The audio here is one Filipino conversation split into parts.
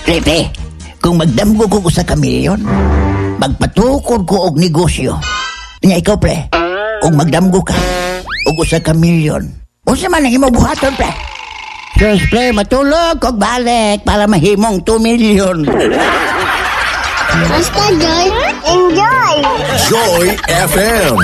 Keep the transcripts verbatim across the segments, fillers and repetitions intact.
Pepe, kung magdamgo ko sa kamilyon, magpatukod ko og negosyo. Nga ikaw, pre, kung magdamgo ka og sa kamilyon, unsa man ang imo buhaton, pre? Sus, pre, matulog kog balik para mahimong two million. Basta, Joy. Enjoy! Joy F M.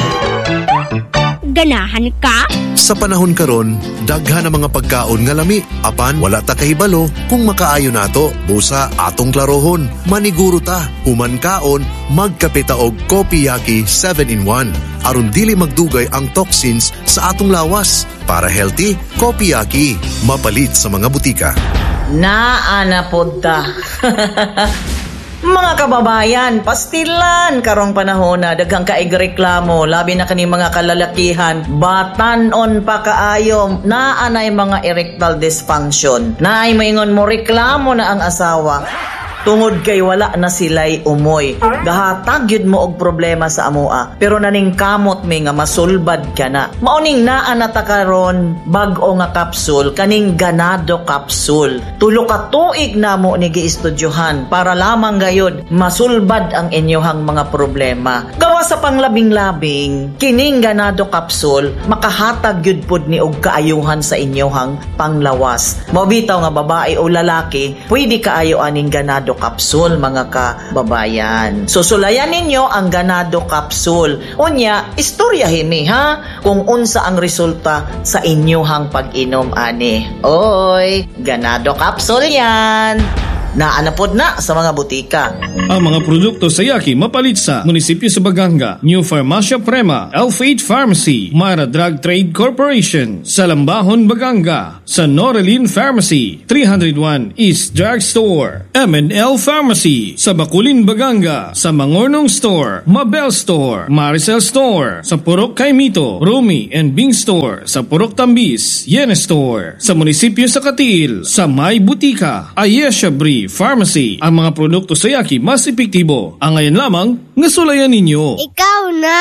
Ganahan ka? Sa panahon karon, daghan ang mga pagkaon nga lami. Apan wala ta kahibalo kung makaayo nato. Busa atong klarohon, maniguro ta. Human kaon, magkape ta og Kopiyaki seven in one. Aron dili magdugay ang toxins sa atong lawas. Para healthy, Kopiyaki. Mapalit sa mga butika. Naana pod ta. Mga kababayan, pastilan karong panahon na daghang kaig reklamo, labi na kani mga kalalakihan, batanon pa kaayo, naanay mga erectile dysfunction. Naay moingon mo reklamo na ang asawa. Tungod kay wala na sila'y umoy. Gahatag yun mo og problema sa amoa. Pero naning kamot mi nga masulbad ka na. Mauning naa na ta karon bag-o nga kapsul, kaning ganado kapsul. Tulo ka tuig na mo ni giistudyohan para lamang gayud masulbad ang inyohang mga problema. Gawa sa panglabing-labing, kining ganado kapsul makahatag yun pod ni og kaayuhan sa inyohang panglawas. Mabitaw nga babae o lalaki, pwede kaayo aning ganado kapsul, mga kababayan. Susulayan ninyo ang ganado kapsul. Unya, istoryahin mi ha kung unsa ang resulta sa inyohang pag-inom ani. Oy, ganado kapsul yan. Naanapod na sa mga butika. Ang mga produkto sa Yaki mapalit sa Munisipyo sa Baganga, New Farmacia Prema, Elf eight Pharmacy, Mara Drug Trade Corporation, sa Lambahon, Baganga, sa Norelin Pharmacy, three oh one East Drug Store, M and L Pharmacy, sa Bakulin, Baganga, sa Mangornong Store, Mabel Store, Maricel Store, sa Purok Kaimito, Rumi and Bing Store, sa Purok Tambis, Yene Store, sa Munisipyo sa Katil, sa May Butika, Ayesha Bri Pharmacy. Ang mga produkto sa Yaki mas epektibo. Ang ngayon lamang, nasulayan ninyo. Ikaw na!